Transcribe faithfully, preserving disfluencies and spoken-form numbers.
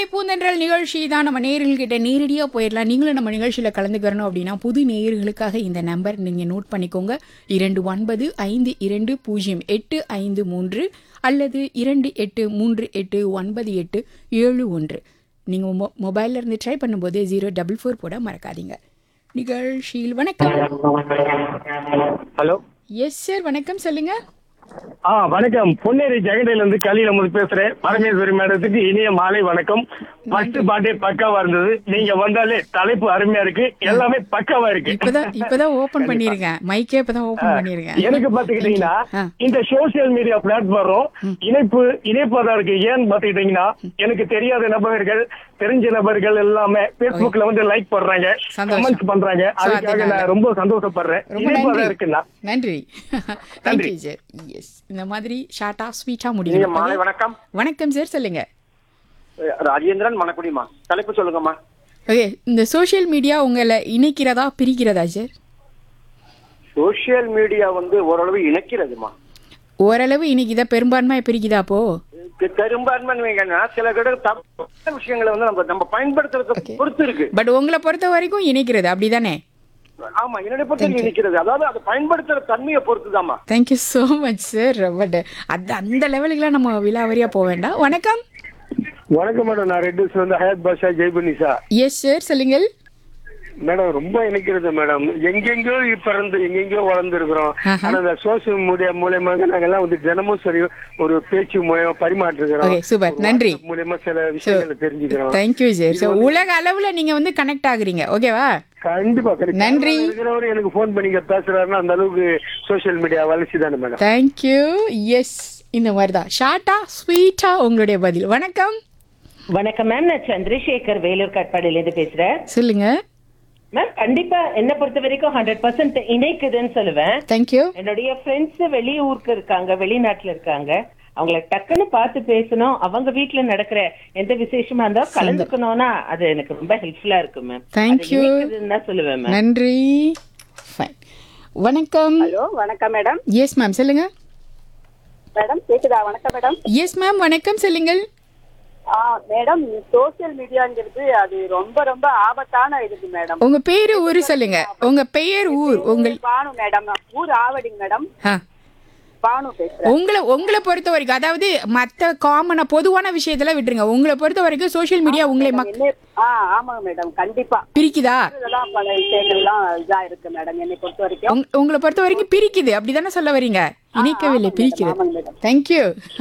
பூந்தென்றல் நிகழ்ச்சி தான். நம்ம நேயர்கள்கிட்ட நேரடியாக போயிடலாம். நீங்களும் நம்ம நிகழ்ச்சியில் கலந்துக்கிறணும் அப்படின்னா புது நேயர்களுக்காக இந்த நம்பர் நீங்கள் நோட் பண்ணிக்கோங்க. இரண்டு ஒன்பது ஐந்து இரண்டு பூஜ்ஜியம் எட்டு ஐந்து மூன்று அல்லது இரண்டு எட்டு மூன்று எட்டு ஒன்பது எட்டு ஏழு ஒன்று. நீங்கள் மொ மொபைலில் இருந்து ட்ரை பண்ணும்போது ஜீரோ டபுள் ஃபோர் போட மறக்காதீங்க. நிகழ்ச்சியில் வணக்கம். ஹலோ. எஸ் சார், வணக்கம் சொல்லுங்கள். ஆ வணக்கம். பொன்னேரி ஜெகடையில இருந்து கலியில முதல் பேசுறேன். பரமேஸ்வரி மேடத்துக்கு இனிய மாலை வணக்கம். ஃபர்ஸ்ட் பாட்டே பக்காவா இருந்தது. நீங்க வந்தாலே தலைப்பு அருமையா இருக்கு, எல்லாமே பக்காவா இருக்கு. இப்பதான் இப்பதான் ஓபன் பண்ணிருக்கேன், மைக்கே இப்பதான் ஓபன் பண்ணிருக்கேன். எனக்கு பாத்துக்கிட்டீங்கன்னா இந்த சோசியல் மீடியா பிளாட்ஃபார்ம் இணைப்பு இணைப்பதா இருக்கு. ஏன்னு பாத்துக்கிட்டீங்கன்னா எனக்கு தெரியாத நபர்கள் தெரிஞ்ச நபர்கள் எல்லாமே பேஸ்புக்ல வந்து லைக் பண்றாங்க, கமெண்ட்ஸ் பண்றாங்க. அதுக்காக நான் ரொம்ப சந்தோஷப்படுறேன். இணைப்பதா இருக்குன்னா நன்றி. Thank you sir. எஸ், இந்த மாதிரி ஷார்ட்டா ஸ்வீட்டா முடியும். மாலை வணக்கம். வணக்கம் சார், சொல்லுங்க. ராஜேந்திரன் மணக்குடிமா. தலைப்பு சொல்லுங்கம்மா. ஓகே, இந்த சோஷியல் மீடியா உங்களை இணைக்கிறதா பிரிக்கிறதா சார்? சோசியல் மீடியா வந்து ஓரளவு இணைக்கிறதுமா. ஓரளவு இணைக்குதா, பெரும்பான்மை பிரிக்குதா? அப்போ பெரும்பான்மை சில தப்பு விஷயங்களை வந்து நம்ம நம்ம பயன்படுத்துறத பொறுத்து இருக்கு. பட் உங்களை பொறுத்த வரைக்கும் இணைக்கிறது அப்படிதானே? ஆமா, என்னுடைய பொறுத்த இணைக்கிறது. அதாவது அது பயன்படுத்துற தன்மையை பொறுத்துதாமா. Thank you so much sir. But அது அந்த லெவலுக்குலாம் நம்ம விலாவரியா போக வேண்டாம். வணக்கம். வணக்கம் மேடம். நான் ரெட் வந்து ஹயாத் பாஷா ஜெய்பனிசா. எஸ் சார், சொல்லுங்கள். மேடம் ரொம்ப இணைக்கிறது மேடம். எங்கெங்கயோ பிறந்து எங்கெங்கயோ வளர்ந்து இருக்கிறோம். ஆனா இந்த சோசியல் மீடியா மூலமாக நாங்க எல்லாம் வந்து தினமும் சரி ஒரு பேச்சு மூலமா பரிமாற்றுகிறோம். சூப்பர், நன்றி. மூலமா சில விஷயங்களை தெரிஞ்சுக்கிறோம். Thank you sir. ஸோ உலக அளவுல நீங்க வந்து கனெக்ட் ஆகுறீங்க, ஓகேவா? கண்டிப்பா. நன்றி. இருக்கிறவரு எனக்கு போன் பண்ணி பேசுறாருன்னா அந்த அளவுக்கு சோசியல் மீடியா வளர்ச்சி தானே மேடம். தேங்க்யூ. எஸ், இந்த மாதிரிதான் ஷார்ட்டா ஸ்வீட்டா உங்களுடைய பதில். வணக்கம். வணக்கம் மேம். நான் சந்திரசேகர் வேலூர் காட்பாடியில இருந்து பேசுறேன். சொல்லுங்க மேம். கண்டிப்பா என்ன பொறுத்த வரைக்கும் ஹண்ட்ரட் பர்சன்ட் இணைக்குதுன்னு சொல்லுவேன். தேங்க்யூ. என்னுடைய ஃப்ரெண்ட்ஸ் வெளியூருக்கு இருக்காங்க, வெளிநாட்டுல இருக்காங்க. அவங்கள டக்குன்னு பார்த்து பேசணும், அவங்க வீட்டுல நடக்கிற எந்த விசேஷமா இருந்தா கலந்துக்கணும்னா அது எனக்கு ரொம்ப ஹெல்ப்ஃபுல்லா இருக்கும் மேம். தேங்க்யூ தான் சொல்லுவேன் மேம். நன்றி. ஃபைன். வணக்கம். ஹலோ, வணக்கம் மேடம். எஸ் மேம், சொல்லுங்க. மேடம் கேக்குதா? வணக்கம் மேடம். எஸ் மேம், வணக்கம், சொல்லுங்கள். ஆ மேடம், சோசியல் மீடியாங்கிறது அது ரொம்ப ரொம்ப ஆபத்தான இது மேடம். உங்க பேரு ஊரு சொல்லுங்க. உங்க பெயர் ஊர். உங்கள் பானு மேடம். ஊர் ஆவடிங்க மேடம். பானு பேசுறேன். உங்களை உங்களை பொறுத்த வரைக்கும், அதாவது மற்ற காமனா பொதுவான விஷயத்துல விட்டுருங்க, உங்களை பொறுத்த வரைக்கும் சோசியல் மீடியா உங்களை ஆ ஆமாங்க மேடம், கண்டிப்பா பிரிக்குதா? இதெல்லாம் பல விஷயங்கள்லாம் இதா இருக்கு மேடம். என்னை பொறுத்த வரைக்கும் உங்களை பொறுத்த வரைக்கும் பிரிக்குது, அப்படிதானே சொல்ல வரீங்க? இணைக்கவில்லை, பிரிக்குது. தேங்க்யூ.